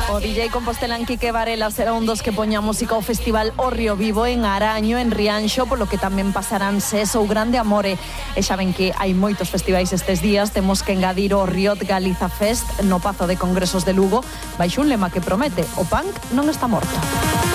O DJ compostelán Quique Varela será un dos que poña música ao Festival O Río Vivo en Araño, en Rianxo, polo que tamén pasarán Ses ou Grande Amore. E xa ven que hai moitos festivais estes días, temos que engadir o Riot Galiza Fest no Pazo de Congresos de Lugo, baixo un lema que promete: o punk non está morto.